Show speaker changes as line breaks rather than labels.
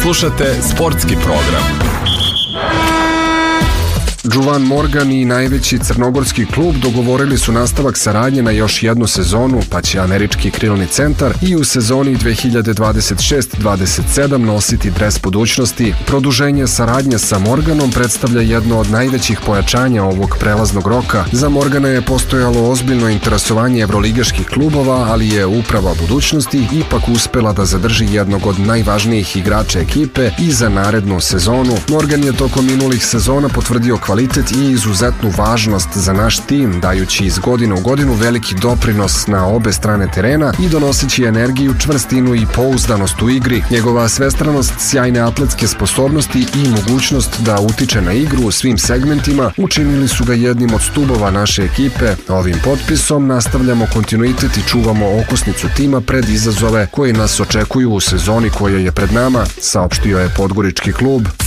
Slušate sportski program.
Džuvan Morgan i najveći crnogorski klub dogovorili su nastavak saradnje na još jednu sezonu, pa će američki krilni centar i u sezoni 2026-27 nositi dres budućnosti. Produženje saradnje sa Morganom predstavlja jedno od najvećih pojačanja ovog prelaznog roka. Za Morgana je postojalo ozbiljno interesovanje evroligaških klubova, ali je uprava budućnosti ipak uspela da zadrži jednog od najvažnijih igrača ekipe i za narednu sezonu. Morgan je tokom minulih sezona potvrdio kvalitet i izuzetnu važnost za naš tim, dajući iz godine u godinu veliki doprinos na obe strane terena i donoseći energiju, čvrstinu i pouzdanost u igri. Njegova svestranost, sjajne atletske sposobnosti i mogućnost da utiče na igru u svim segmentima učinili su ga jednim od stubova naše ekipe. Ovim potpisom nastavljamo kontinuitet i čuvamo okosnicu tima pred izazove koji nas očekuju u sezoni koja je pred nama, saopštio je podgorički klub.